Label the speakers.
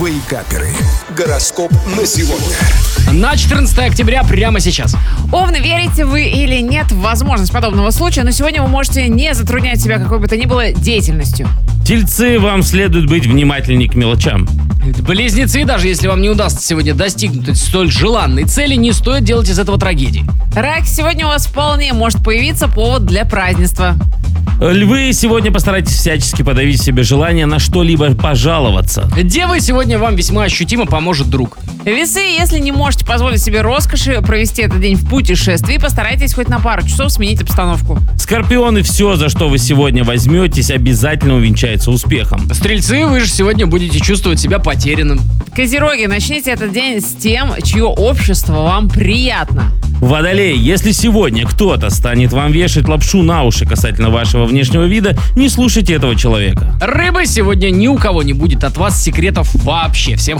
Speaker 1: Вейкаперы. Гороскоп на сегодня.
Speaker 2: На 14 октября прямо сейчас.
Speaker 3: Овны, верите вы или нет в возможность подобного случая, но сегодня вы можете не затруднять себя какой бы то ни было деятельностью.
Speaker 4: Тельцы, вам следует быть внимательнее к мелочам.
Speaker 2: Близнецы, даже если вам не удастся сегодня достигнуть столь желанной цели, не стоит делать из этого трагедии.
Speaker 3: Рак, сегодня у вас вполне может появиться повод для празднества.
Speaker 4: Львы, сегодня постарайтесь всячески подавить в себе желание на что-либо пожаловаться.
Speaker 2: Девы, сегодня вам весьма ощутимо поможет друг.
Speaker 3: Весы, если не можете позволить себе роскоши провести этот день в путешествии, постарайтесь хоть на пару часов сменить обстановку.
Speaker 4: Скорпионы, все, за что вы сегодня возьметесь, обязательно увенчается успехом.
Speaker 2: Стрельцы, вы же сегодня будете чувствовать себя потерянным.
Speaker 3: Козероги, начните этот день с тем, чье общество вам приятно.
Speaker 4: Водолей, если сегодня кто-то станет вам вешать лапшу на уши касательно вашего внешнего вида, не слушайте этого человека.
Speaker 2: Рыбы, сегодня ни у кого не будет от вас секретов вообще. Всем